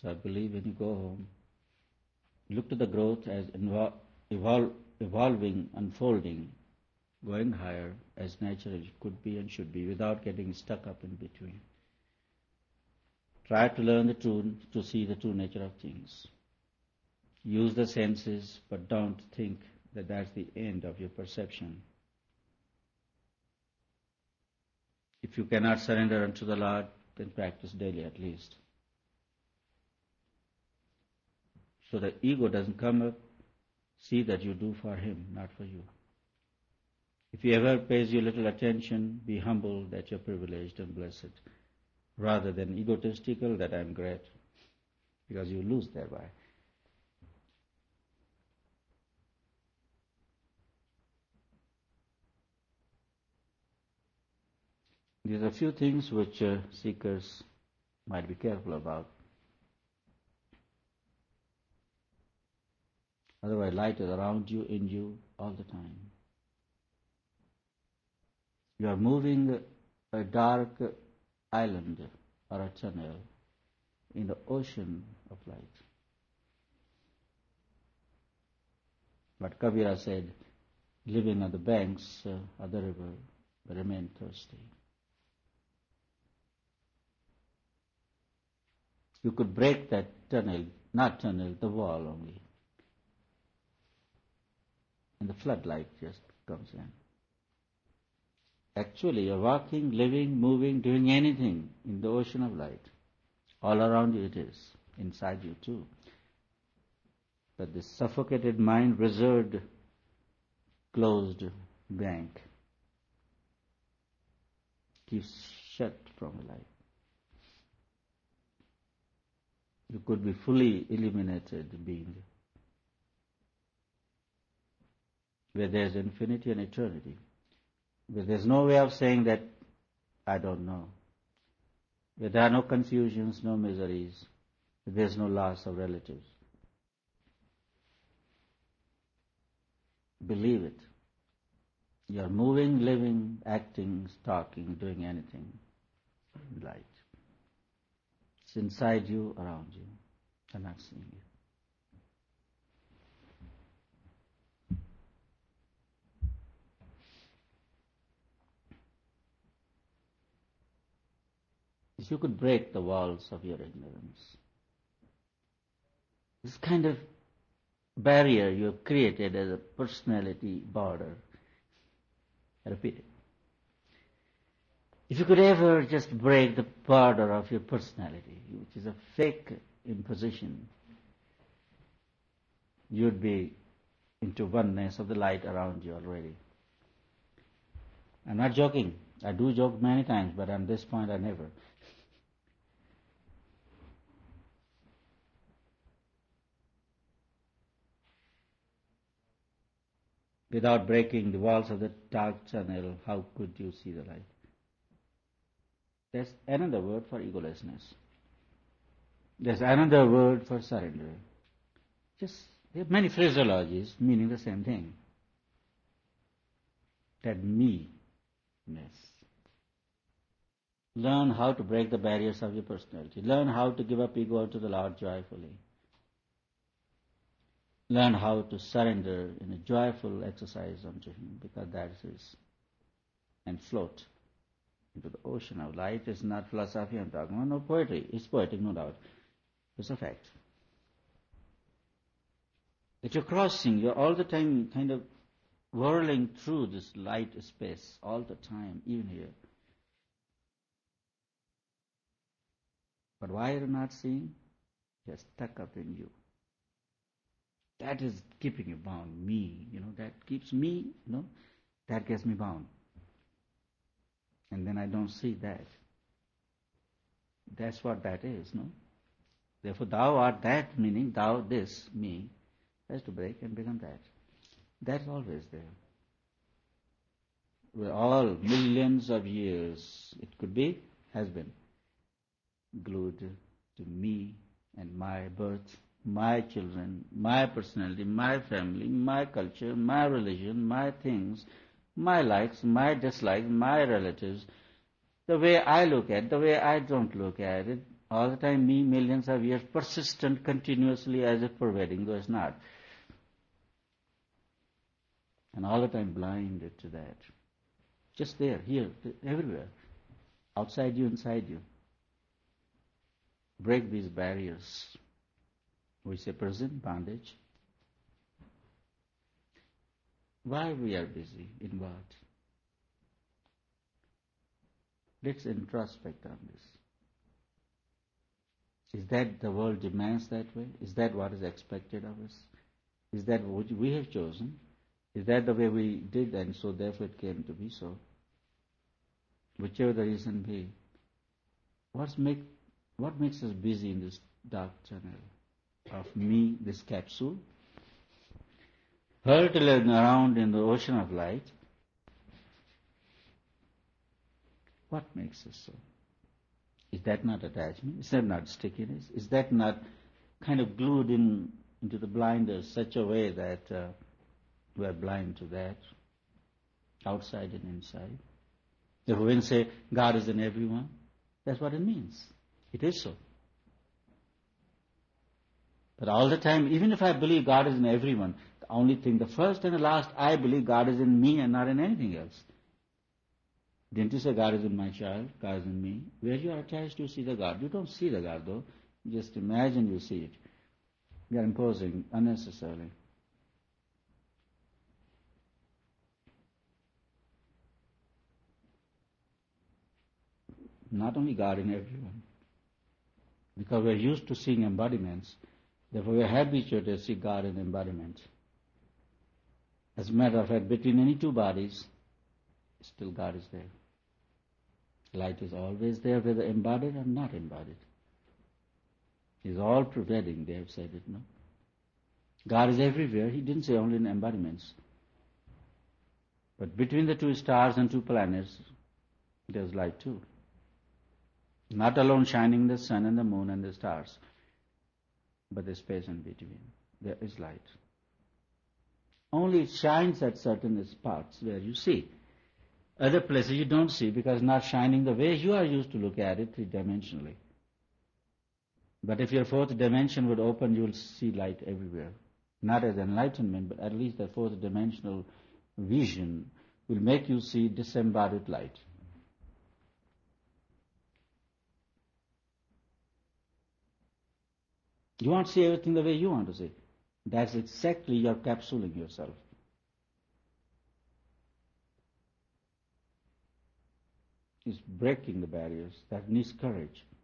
So I believe when you go home, look to the growth as evolving, unfolding, going higher as naturally could be and should be without getting stuck up in between. Try to learn the truth, to see the true nature of things. Use the senses, but don't think that that's the end of your perception. If you cannot surrender unto the Lord, then practice daily at least. So the ego doesn't come up, see that you do for Him, not for you. If He ever pays you little attention, be humble that you're privileged and blessed, rather than egotistical that I'm great, because you lose thereby. These are a few things which seekers might be careful about. Otherwise, light is around you, in you, all the time. You are moving a dark island or a tunnel in the ocean of light. But Kabira said, living on the banks of the river, but remain thirsty. You could break that tunnel, the wall only. And the floodlight just comes in. Actually, you're walking, living, moving, doing anything in the ocean of light. All around you it is, inside you too. But this suffocated mind, reserved, closed bank, keeps shut from the light. You could be fully illuminated being, where there's infinity and eternity, where there's no way of saying that I don't know, where there are no confusions, no miseries, where there's no loss of relatives. Believe it. You're moving, living, acting, talking, doing anything in light. It's inside you, around you. I'm not seeing it. If you could break the walls of your ignorance, this kind of barrier you have created as a personality border, I repeat it. If you could ever just break the border of your personality, which is a fake imposition, you'd be into oneness of the light around you already. I'm not joking. I do joke many times, but on this point I never. Without breaking the walls of the dark tunnel, how could you see the light? There's another word for egolessness. There's another word for surrender. There are many phraseologies meaning the same thing. That me-ness. Learn how to break the barriers of your personality. Learn how to give up ego to the Lord joyfully. Learn how to surrender in a joyful exercise unto Him, because that is His. And float into the ocean of light. It's not philosophy I'm talking about, no poetry. It's poetic, no doubt. It's a fact. That you're crossing, you're all the time kind of whirling through this light space, all the time, even here. But why are you not seeing? You're stuck up in you. That is keeping you bound. Me, that keeps me, that gets me bound. And then I don't see that. That's what that is, no? Therefore, thou art that, meaning thou, this, me, has to break and become that. That's always there. We're all millions of years, it could be, has been, glued to me and my birth, my children, my personality, my family, my culture, my religion, my things, my likes, my dislikes, my relatives, the way I look at it, the way I don't look at it, All the time, me, millions of years, persistent continuously as if pervading, though it's not. And all the time blinded to that. Just there, here, everywhere. Outside you, inside you. Break these barriers. We say prison, bondage. Why we are busy? In what? Let's introspect on this. Is that the world demands that way? Is that what is expected of us? Is that what we have chosen? Is that the way we did, and so therefore it came to be so? Whichever the reason be. What makes us busy in this dark channel of me, this capsule, hurtling around in the ocean of light? What makes us so? Is that not attachment? Is that not stickiness? Is that not kind of glued into the blinders such a way that we are blind to that, outside and inside? Therefore, when we say God is in everyone, that's what it means. It is so. But all the time, even if I believe God is in everyone, the only thing, the first and the last, I believe God is in me and not in anything else. Didn't you say God is in my child, God is in me? Where you are attached, you see the God. You don't see the God though. Just imagine you see it. You are imposing unnecessarily. Not only God in everyone. Because we are used to seeing embodiments. Therefore we are habituated to see God in embodiment. As a matter of fact, between any two bodies, still God is there. Light is always there, whether embodied or not embodied. He is all pervading, they have said it, no? God is everywhere. He didn't say only in embodiments. But between the two stars and two planets, there's light too. Not alone shining the sun and the moon and the stars, but the space in between. There is light. Only it shines at certain spots where you see. Other places you don't see because it's not shining the way you are used to look at it three-dimensionally. But if your fourth dimension would open, you will see light everywhere. Not as enlightenment, but at least the fourth dimensional vision will make you see disembodied light. You want to see everything the way you want to see. That's exactly your capsuling yourself. It's breaking the barriers. That needs courage.